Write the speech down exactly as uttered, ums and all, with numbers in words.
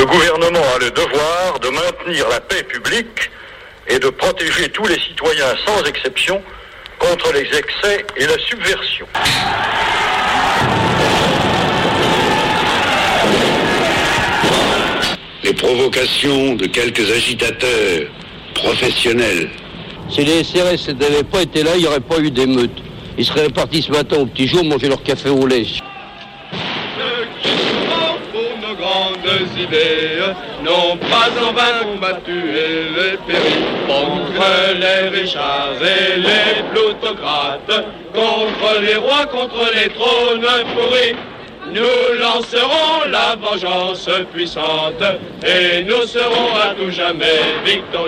gouvernement a le devoir de maintenir la paix publique et de protéger tous les citoyens sans exception contre les excès et la subversion. Les provocations de quelques agitateurs professionnels. Si les S R S n'avaient pas été là, il n'y aurait pas eu d'émeute. Ils seraient répartis ce matin au petit jour manger leur café au lait. Ceux qui sont pour nos grandes idées n'ont pas en vain combattu et les péris contre les Richards et les plutocrates, contre les rois, contre les trônes pourris. Nous lancerons la vengeance puissante et nous serons à tout jamais victorieux.